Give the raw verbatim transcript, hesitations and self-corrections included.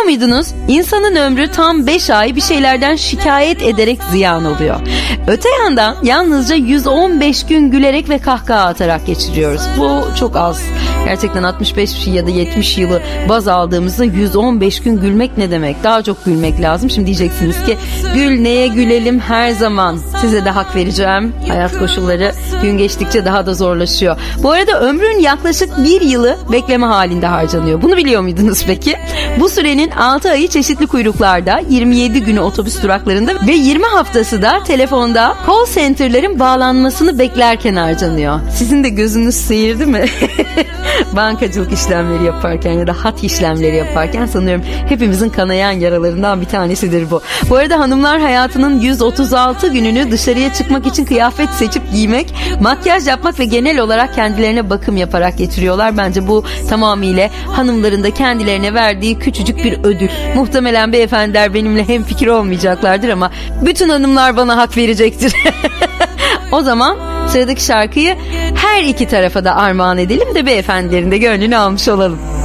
muydunuz? İnsanın ömrü tam beş ay bir şeylerden şikayet ederek ziyan oluyor. Öte yandan yalnızca yüz on beş gün gülerek ve kahkaha atarak geçiriyoruz. Bu çok az. Gerçekten altmış beş ya da yetmiş yılı baz aldığımızda yüz on beş gün gülmek ne demek? Daha çok gülmek lazım. Şimdi diyeceksiniz ki gül neye gülelim her zaman. Size de hak vereceğim. Hayat koşulları gün geçtikçe daha da zorlaşıyor. Bu arada ömrün yaklaşık bir yılı bekleme halinde harcanıyor. Bunu biliyor muydunuz peki? Bu sürenin altı ayı çeşitli kuyruklarda, yirmi yedi günü otobüs duraklarında ve yirmi haftası da telefonda call center'ların bağlanmasını beklerken harcanıyor. Sizin de gözünüz seyirdi mi? Bankacılık işlemleri yaparken ya da hat işlemleri yaparken sanıyorum hepimizin kanayan yaralarından bir tanesidir bu. Bu arada hanımlar hayatının yüz otuz altı gününü dışarıya çıkmak için kıyafet seçip giymek, makyaj yapmak ve genel olarak kendilerine bakım yaparak geçiriyorlar. Bence bu tamamıyla hanımların da kendilerine verdiği küçücük bir ödül. Muhtemelen beyefendiler benimle hemfikir olmayacaklardır ama bütün hanımlar bana hak verecektir. O zaman sıradaki şarkıyı her iki tarafa da armağan edelim de beyefendilerin de gönlünü almış olalım.